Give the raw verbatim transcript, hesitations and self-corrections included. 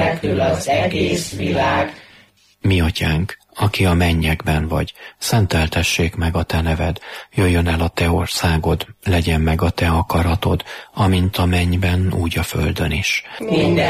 menekül az egész világ. Mi atyánk, aki a mennyekben vagy, szenteltessék meg a te neved, jöjjön el a te országod, legyen meg a te akaratod, amint a mennyben, úgy a földön is. Minden